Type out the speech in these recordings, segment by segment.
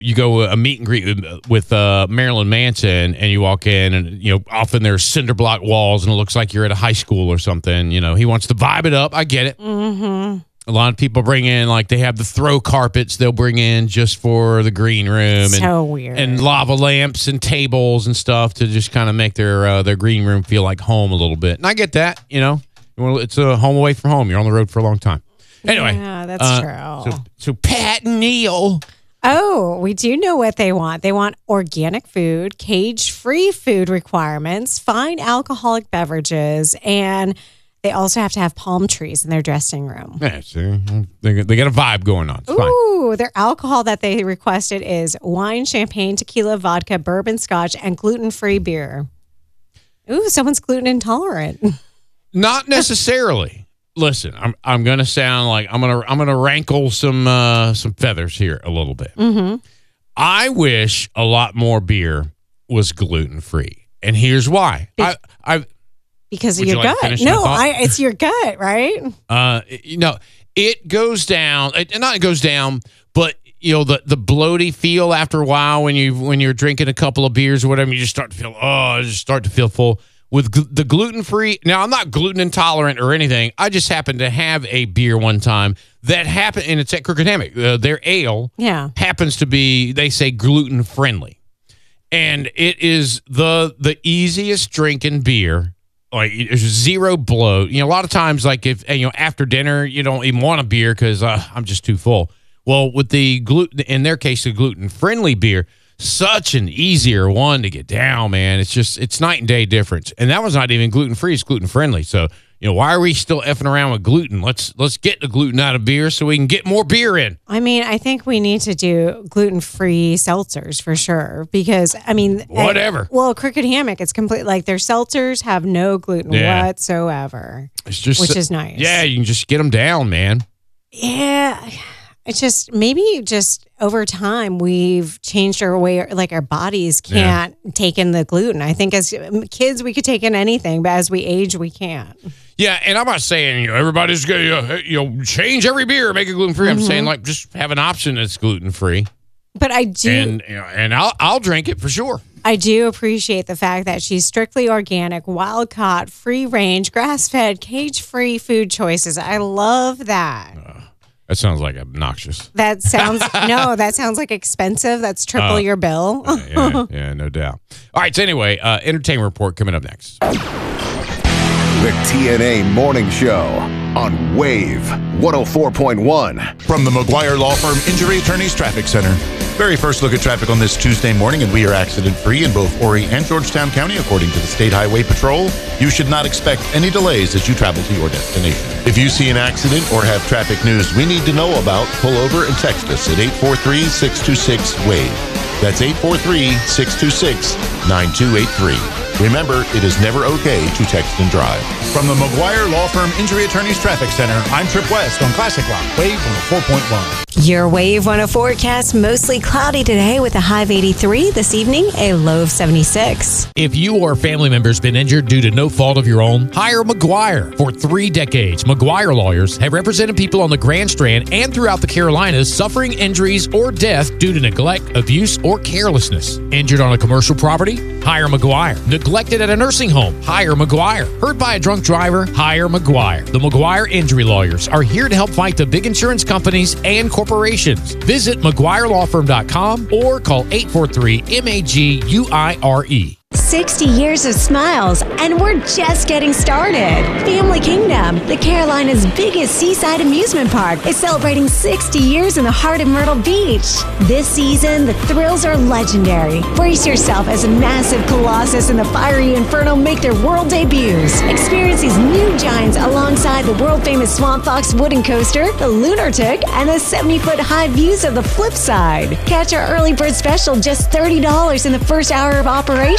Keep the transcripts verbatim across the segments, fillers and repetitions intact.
you go a meet and greet with, with uh, Marilyn Manson, and you walk in, and you know often there's cinder block walls, and it looks like you're at a high school or something. You know, he wants to vibe it up. I get it. Mm-hmm. A lot of people bring in, like, they have the throw carpets they'll bring in just for the green room. So and, weird. And lava lamps and tables and stuff to just kind of make their uh, their green room feel like home a little bit. And I get that, you know. It's a home away from home. You're on the road for a long time. Anyway. Yeah, that's uh, true. So, so Pat and Neil. Oh, we do know what they want. They want organic food, cage-free food requirements, fine alcoholic beverages, and they also have to have palm trees in their dressing room. Yeah, see, they, they got a vibe going on. It's Ooh, fine. Their alcohol that they requested is wine, champagne, tequila, vodka, bourbon, scotch, and gluten-free beer. Ooh, someone's gluten intolerant. Not necessarily. Listen, I'm I'm gonna sound like I'm gonna I'm gonna rankle some uh, some feathers here a little bit. Mm-hmm. I wish a lot more beer was gluten-free, and here's why. Be- I I. Because of Would you your like to gut. finish my No, thought? I, it's your gut, right? Uh, you know, it goes down. It, not it goes down, but you know the the bloaty feel after a while when you when you're drinking a couple of beers or whatever, you just start to feel oh, you just start to feel full. With gl- the gluten free. Now I'm not gluten intolerant or anything. I just happened to have a beer one time that happened, and it's at Crooked Hammock. Uh, their ale Yeah. happens to be, they say, gluten friendly, and it is the the easiest drinking beer. Like, there's zero bloat. You know, a lot of times, like if you know after dinner, you don't even want a beer because uh, I'm just too full. Well, with the gluten, in their case, the gluten friendly beer, such an easier one to get down, man. It's just it's night and day difference. And that was not even gluten free; it's gluten friendly. So you know, why are we still effing around with gluten? Let's let's get the gluten out of beer so we can get more beer in. I mean, I think we need to do gluten-free seltzers for sure because, I mean... Whatever. I, well, Crooked Hammock, it's complete. Like, their seltzers have no gluten Yeah. whatsoever, It's just which is nice. Yeah, you can just get them down, man. Yeah. It's just, maybe just over time, we've changed our way, like our bodies can't yeah. take in the gluten. I think as kids, we could take in anything, but as we age, we can't. Yeah, and I'm not saying, you know, everybody's going to, you know, change every beer, make it gluten-free. Mm-hmm. I'm saying, like, just have an option that's gluten-free. But I do... And, you know, and I'll, I'll drink it for sure. I do appreciate the fact that she's strictly organic, wild-caught, free-range, grass-fed, cage-free food choices. I love that. Uh, that sounds like obnoxious. That sounds... no, that sounds like expensive. That's triple uh, your bill. yeah, yeah, yeah, no doubt. All right, so anyway, uh, entertainment report coming up next. The T N A Morning Show on Wave one oh four point one. From the McGuire Law Firm Injury Attorneys Traffic Center. Very first look at traffic on this Tuesday morning, and we are accident-free in both Horry and Georgetown County, according to the State Highway Patrol. You should not expect any delays as you travel to your destination. If you see an accident or have traffic news we need to know about, pull over and text us at eight four three, six two six, WAVE. That's eight four three, six two six, nine two eight three. Remember, it is never okay to text and drive. From the McGuire Law Firm Injury Attorneys Traffic Center, I'm Trip West on Classic Rock, Wave one oh four point one. Your Wave one oh forecast, mostly cloudy today with a high of eighty-three. This evening, a low of seventy-six. If you or a family member has been injured due to no fault of your own, hire McGuire. For three decades, McGuire lawyers have represented people on the Grand Strand and throughout the Carolinas suffering injuries or death due to neglect, abuse, or carelessness. Injured on a commercial property? Hire McGuire. Neglected at a nursing home? Hire McGuire. Hurt by a drunk driver? Hire McGuire. The McGuire Injury Lawyers are here to help fight the big insurance companies and corporations. Visit McGuire Law Firm dot com or call eight four three, M A G U I R E. sixty years of smiles, and we're just getting started. Family Kingdom, the Carolinas' biggest seaside amusement park, is celebrating sixty years in the heart of Myrtle Beach. This season, the thrills are legendary. Brace yourself as a massive Colossus and the fiery Inferno make their world debuts. Experience these new giants alongside the world-famous Swamp Fox wooden coaster, the Lunar Tick, and the seventy-foot high views of the flip side. Catch our early bird special just thirty dollars in the first hour of operation.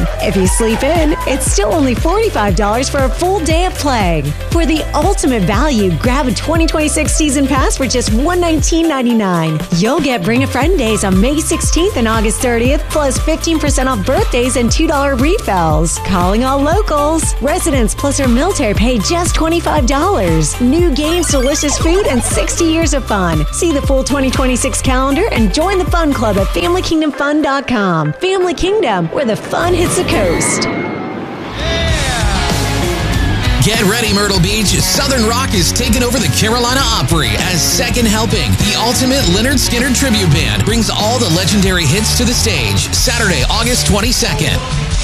fun. If you sleep in, it's still only forty-five dollars for a full day of play. For the ultimate value, grab a twenty twenty-six season pass for just one hundred nineteen dollars and ninety-nine cents. You'll get Bring a Friend days on May sixteenth and August thirtieth, plus fifteen percent off birthdays and two dollars refills. Calling all locals. Residents plus or military pay just twenty-five dollars. New games, delicious food, and sixty years of fun. See the full twenty twenty-six calendar and join the fun club at family kingdom fun dot com. Family Kingdom, where the fun hits the coast. Get ready, Myrtle Beach. Southern Rock is taking over the Carolina Opry as Second Helping. The ultimate Lynyrd Skynyrd tribute band brings all the legendary hits to the stage. Saturday, August twenty-second.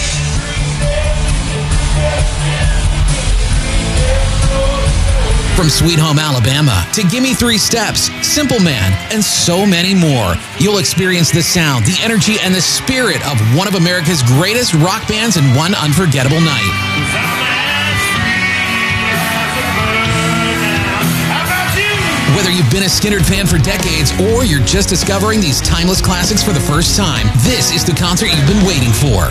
From Sweet Home Alabama to Gimme Three Steps, Simple Man, and so many more. You'll experience the sound, the energy, and the spirit of one of America's greatest rock bands in one unforgettable night. Whether you've been a Skynyrd fan for decades or you're just discovering these timeless classics for the first time, this is the concert you've been waiting for.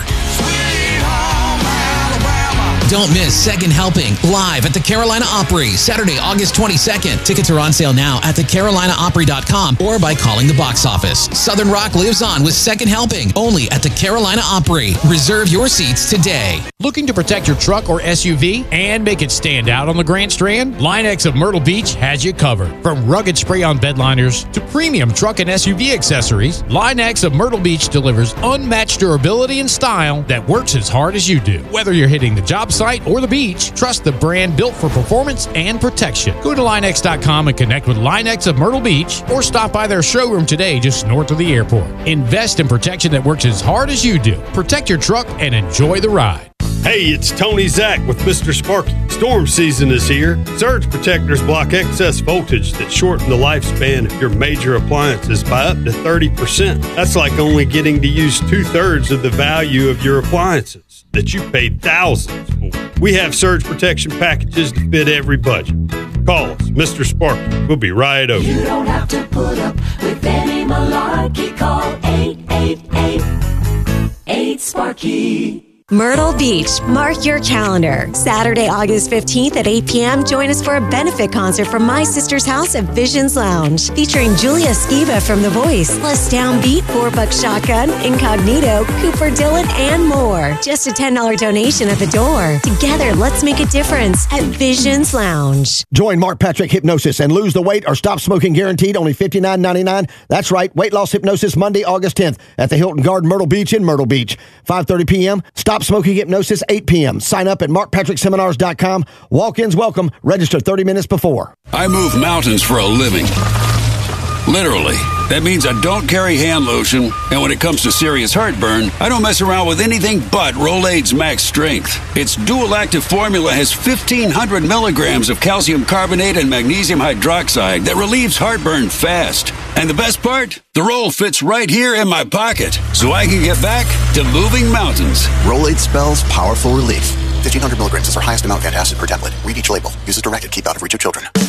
Don't miss Second Helping live at the Carolina Opry, Saturday, August twenty-second. Tickets are on sale now at the carolina opry dot com or by calling the box office. Southern Rock lives on with Second Helping, only at the Carolina Opry. Reserve your seats today. Looking to protect your truck or S U V and make it stand out on the Grand Strand? Line-X of Myrtle Beach has you covered. From rugged spray-on bed liners to premium truck and S U V accessories, Line-X of Myrtle Beach delivers unmatched durability and style that works as hard as you do. Whether you're hitting the job site or the beach, trust the brand built for performance and protection. Go to line x dot com and connect with Line-X of Myrtle Beach or stop by their showroom today just north of the airport. Invest in protection that works as hard as you do. Protect your truck and enjoy the ride. Hey, it's Tony Zach with Mister Sparky. Storm season is here. Surge protectors block excess voltage that shorten the lifespan of your major appliances by up to thirty percent. That's like only getting to use two-thirds of the value of your appliances that you paid thousands for. We have surge protection packages to fit every budget. Call us, Mister Sparky. We'll be right over. You don't have to put up with any malarkey. Call eight eight eight, eight Sparky. Myrtle Beach, mark your calendar. Saturday, August fifteenth at eight p.m. Join us for a benefit concert from My Sister's House at Visions Lounge, featuring Julia Skiba from The Voice, plus Downbeat, Four Buck Shotgun, Incognito, Cooper Dylan, and more. Just a ten dollars donation at the door. Together, let's make a difference at Visions Lounge. Join Mark Patrick Hypnosis and lose the weight or stop smoking guaranteed, only fifty-nine ninety-nine. That's right, weight loss hypnosis Monday, August tenth at the Hilton Garden Myrtle Beach in Myrtle Beach. five thirty p.m. Stop Smoking Hypnosis, eight p.m. Sign up at mark patrick seminars dot com. Walk-ins welcome. Register thirty minutes before. I move mountains for a living. Literally. That means I don't carry hand lotion, and when it comes to serious heartburn, I don't mess around with anything but Rolaids Max Strength. Its dual-active formula has fifteen hundred milligrams of calcium carbonate and magnesium hydroxide that relieves heartburn fast. And the best part? The roll fits right here in my pocket, so I can get back to moving mountains. Rolaids spells powerful relief. fifteen hundred milligrams is our highest amount of antacid per tablet. Read each label. Use as directed. Keep out of reach of children.